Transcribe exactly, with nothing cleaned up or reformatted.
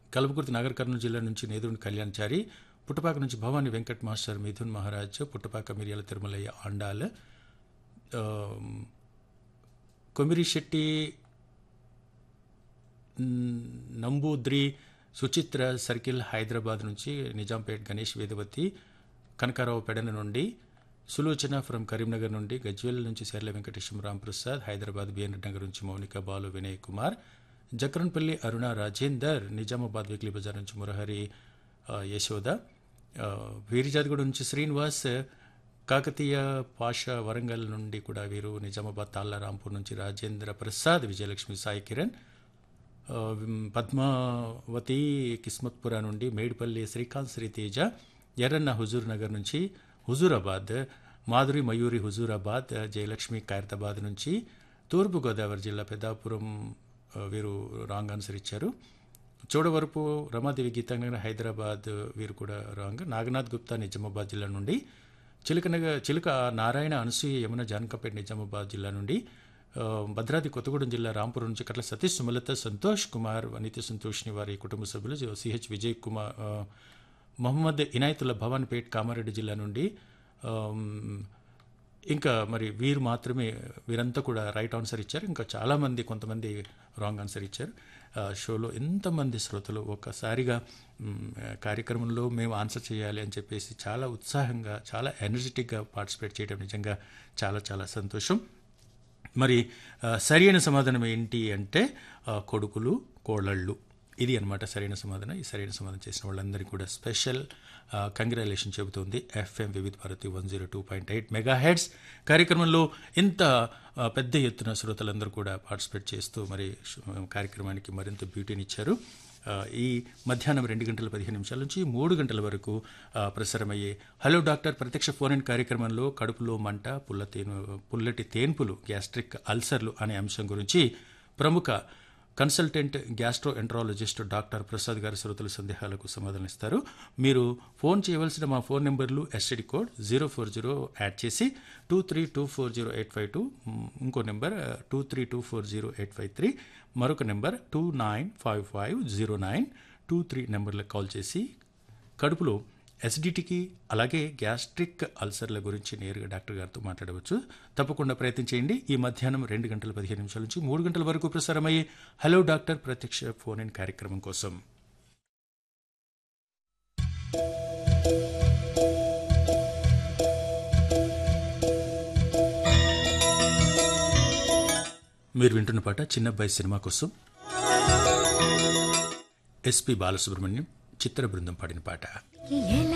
కల్వకుర్తి నాగర్ కర్నూలు జిల్లా నుంచి నేదురుని కళ్యాణ్చారి, పుట్టపాక నుంచి భవానీ వెంకట్ మాస్టర్, మిథున్ మహారాజ్, పుట్టపాక మిర్యాల తిరుమలయ్య ఆండాల్, కొమిరిశెట్టి నంబూద్రి సుచిత్ర సర్కిల్ హైదరాబాద్ నుంచి నిజాంపేట్ గణేష్ వేదవతి, కనకారావు పెడన నుండి సులోచన ఫ్రమ్ కరీంనగర్ నుండి, గజ్వేల్ నుంచి శర్ల వెంకటేశ్వర రాంప్రసాద్, హైదరాబాద్ బిఎన్ నగర్ నుంచి మౌనిక బాలు వినయ్ కుమార్, జక్రన్పల్లి అరుణ రాజేందర్, నిజామాబాద్ వీక్లీ బజార్ నుంచి మురహరి యశోద, వీరిజాదిగూడ నుంచి శ్రీనివాస్, కాకతీయ పాషా వరంగల్ నుండి కూడా వీరు, నిజామాబాద్ తాళ్ళ రాంపూర్ నుంచి రాజేంద్ర ప్రసాద్, విజయలక్ష్మి సాయి కిరణ్, పద్మావతి కిస్మత్పుర నుండి మేడిపల్లి శ్రీకాంత్ శ్రీతేజ, ఎర్రన్న హుజూర్ నగర్ నుంచి హుజూరాబాద్, మాధురి మయూరి హుజూరాబాద్, జయలక్ష్మి ఖైరతాబాద్ నుంచి, తూర్పుగోదావరి జిల్లా పెద్దాపురం వీరు రాంగ్ ఆన్సర్ ఇచ్చారు. చోడవరపు రమాదేవి గీతాంగ హైదరాబాద్ వీరు కూడా రాంగ్. నాగనాథ్ గుప్తా నిజామాబాద్ జిల్లా నుండి, చిలుకనగర్ చిలుక నారాయణ అనసూయ యమున జానకంపేట నిజామాబాద్ జిల్లా నుండి, భద్రాద్రి కొత్తగూడెం జిల్లా రాంపూర్ నుంచి కట్ల సతీష్ సుమలత సంతోష్ కుమార్ నిత్య సంతోష్ని వారి కుటుంబ సభ్యులు, సిహెచ్ విజయ్ కుమార్, మొహమ్మద్ ఇనాయతుల్లా భవాన్పేట్ కామారెడ్డి జిల్లా నుండి. ఇంకా మరి వీరు మాత్రమే, వీరంతా కూడా రైట్ ఆన్సర్ ఇచ్చారు. ఇంకా చాలామంది కొంతమంది రాంగ్ ఆన్సర్ ఇచ్చారు. షోలో ఎంతమంది శ్రోతలు ఒక్కసారిగా కార్యక్రమంలో మేము ఆన్సర్ చేయాలి అని చెప్పేసి చాలా ఉత్సాహంగా, చాలా ఎనర్జెటిక్గా పార్టిసిపేట్ చేయడం నిజంగా చాలా చాలా సంతోషం. మరి సరైన సమాధానం ఏంటి అంటే కొడుకులు కోడళ్ళు, ఇది అనమాట సరైన సమాధానం. ఈ సరైన సమాధానం చేసిన వాళ్ళందరికీ కూడా స్పెషల్ కంగ్రాచులేషన్ చెబుతోంది ఎఫ్ఎం వివిధ Bharati one zero two point eight mega heads. కార్యక్రమంలో ఇంత పెద్ద ఎత్తున శ్రోతలందరూ కూడా పార్టిసిపేట్ చేస్తూ మరి కార్యక్రమానికి మరింత బ్యూటీని ఇచ్చారు. ఈ మధ్యాహ్నం రెండు గంటల పదిహేను నిమిషాల నుంచి మూడు గంటల వరకు ప్రసారమయ్యే హలో డాక్టర్ ప్రత్యక్ష ఫోన్ ఇన్ కార్యక్రమంలో కడుపులో మంట, పుల్ల తేను పుల్లటి తేన్పులు, గ్యాస్ట్రిక్ అల్సర్లు అనే అంశం గురించి ప్రముఖ consultant gastro enterologist doctor Prasad గారి శ్రోతల సందేహాలకు సమాధానిస్తారు. మీరు ఫోన్ చేయవలసిన మా ఫోన్ నెంబర్లు STD code zero four zero add చేసి two three two four zero eight five two, ఇంకో number two three two four zero eight five three, మరొక number two nine five five zero nine two three నెంబర్లకు call చేసి కడుపులో ఎసిడిటీకి అలాగే gastric అల్సర్ల గురించి నేరుగా డాక్టర్ గారితో మాట్లాడవచ్చు. తప్పకుండా ప్రయత్నించేయండి. ఈ మధ్యాహ్నం రెండు గంటల పదిహేను నిమిషాల నుంచి మూడు గంటల వరకు ప్రసారమయ్యే హలో డాక్టర్ ప్రత్యక్ష ఫోన్ ఇన్ కార్యక్రమం కోసం. మీరు వింటున్న పాట చిన్నబ్బాయి సినిమా కోసం ఎస్పి బాలసుబ్రహ్మణ్యం చిత్ర బృందం పాడిన పాట.